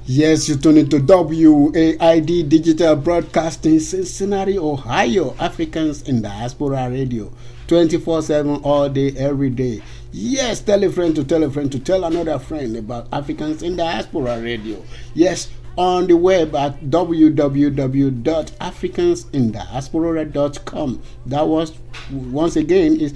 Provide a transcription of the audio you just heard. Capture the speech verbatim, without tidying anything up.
Yes, you tune into W A I D Digital Broadcasting, Cincinnati, Ohio. Africans in Diaspora Radio, twenty-four seven, all day, every day. Yes, tell a friend to tell a friend to tell another friend about Africans in Diaspora Radio. Yes, on the web at w w w dot africans in diaspora dot com. That was, once again, is